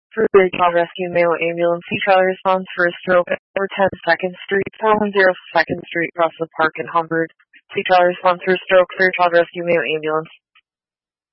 For the child rescue Mayo ambulance, child response for a stroke at over 10 2nd Street, 410 2nd Street, across the park in Humber. Child response for a stroke for child rescue Mayo ambulance.